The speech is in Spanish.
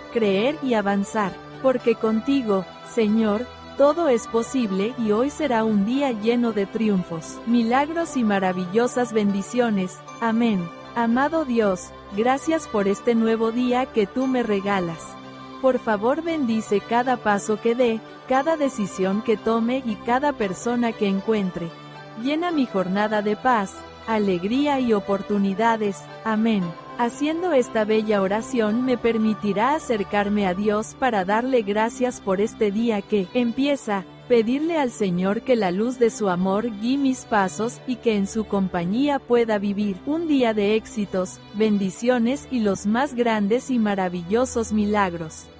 creer y avanzar, porque contigo, Señor, todo es posible y hoy será un día lleno de triunfos, milagros y maravillosas bendiciones. Amén. Amado Dios, gracias por este nuevo día que tú me regalas. Por favor, bendice cada paso que dé, cada decisión que tome y cada persona que encuentre. Llena mi jornada de paz, alegría y oportunidades. Amén. Haciendo esta bella oración me permitirá acercarme a Dios para darle gracias por este día que empieza, pedirle al Señor que la luz de su amor guíe mis pasos y que en su compañía pueda vivir un día de éxitos, bendiciones y los más grandes y maravillosos milagros.